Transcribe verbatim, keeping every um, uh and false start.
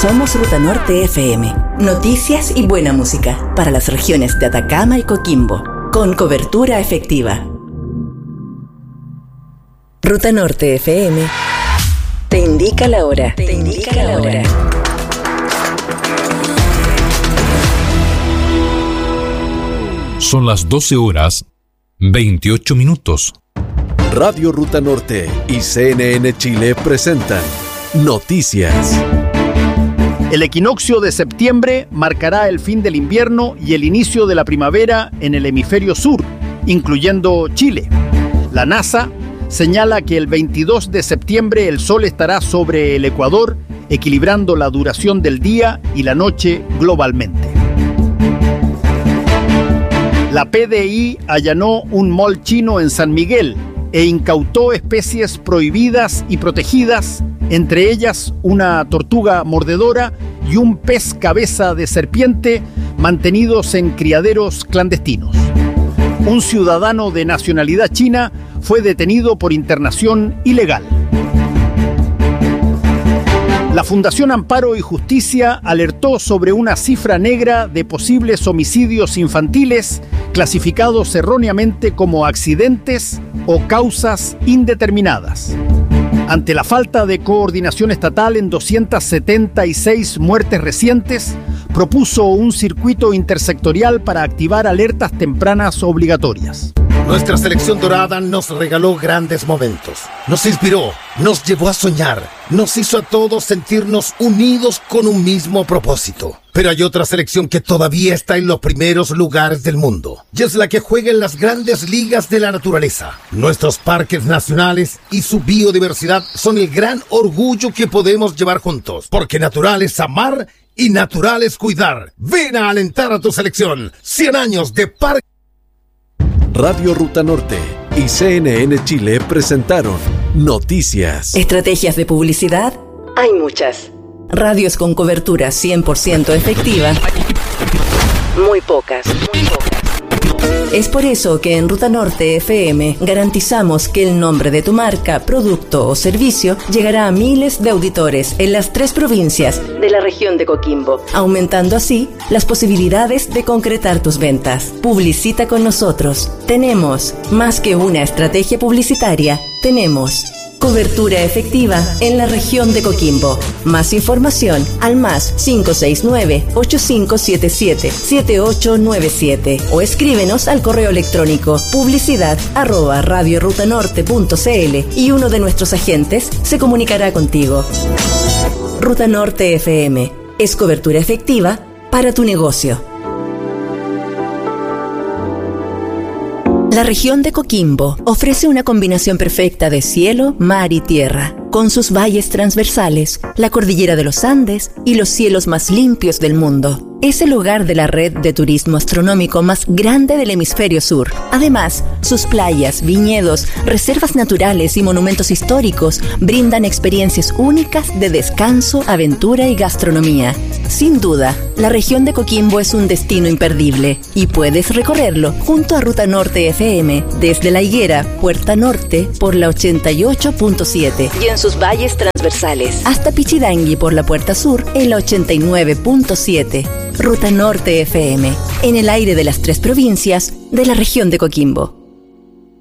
Somos Ruta Norte F M. Noticias y buena música para las regiones de Atacama y Coquimbo, con cobertura efectiva. Ruta Norte F M te indica la hora. Te indica la hora. Son las doce horas, veintiocho minutos. Radio Ruta Norte y C N N Chile presentan Noticias. El equinoccio de septiembre marcará el fin del invierno y el inicio de la primavera en el hemisferio sur, incluyendo Chile. La NASA señala que el veintidós de septiembre el sol estará sobre el Ecuador, equilibrando la duración del día y la noche globalmente. La P D I allanó un mall chino en San Miguel e incautó especies prohibidas y protegidas, entre ellas una tortuga mordedora y un pez cabeza de serpiente mantenidos en criaderos clandestinos. Un ciudadano de nacionalidad china fue detenido por internación ilegal. La Fundación Amparo y Justicia alertó sobre una cifra negra de posibles homicidios infantiles clasificados erróneamente como accidentes o causas indeterminadas. Ante la falta de coordinación estatal en doscientas setenta y seis muertes recientes, propuso un circuito intersectorial para activar alertas tempranas obligatorias. Nuestra selección dorada nos regaló grandes momentos, nos inspiró, nos llevó a soñar, nos hizo a todos sentirnos unidos con un mismo propósito. Pero hay otra selección que todavía está en los primeros lugares del mundo, y es la que juega en las grandes ligas de la naturaleza. Nuestros parques nacionales y su biodiversidad son el gran orgullo que podemos llevar juntos, porque natural es amar y natural es cuidar. Ven a alentar a tu selección. cien años de parque. Radio Ruta Norte y C N N Chile presentaron Noticias. Estrategias de publicidad hay muchas. Radios con cobertura cien por ciento efectiva, muy pocas. Muy pocas. Es por eso que en Ruta Norte F M garantizamos que el nombre de tu marca, producto o servicio llegará a miles de auditores en las tres provincias de la región de Coquimbo, aumentando así las posibilidades de concretar tus ventas. Publicita con nosotros. Tenemos más que una estrategia publicitaria, tenemos cobertura efectiva en la región de Coquimbo. Más información al más cinco seis nueve, ocho cinco siete siete, siete ocho nueve siete o escríbenos al correo electrónico publicidad arroba radiorutanorte punto cl y uno de nuestros agentes se comunicará contigo. Ruta Norte F M es cobertura efectiva para tu negocio. La región de Coquimbo ofrece una combinación perfecta de cielo, mar y tierra, con sus valles transversales, la cordillera de los Andes y los cielos más limpios del mundo. Es el hogar de la red de turismo astronómico más grande del hemisferio sur. Además, sus playas, viñedos, reservas naturales y monumentos históricos brindan experiencias únicas de descanso, aventura y gastronomía. Sin duda, la región de Coquimbo es un destino imperdible y puedes recorrerlo junto a Ruta Norte F M desde La Higuera, Puerta Norte por la ochenta y ocho punto siete y en sus valles transversales hasta Pichidangui por la Puerta Sur en la ochenta y nueve punto siete. Ruta Norte F M, en el aire de las tres provincias de la región de Coquimbo.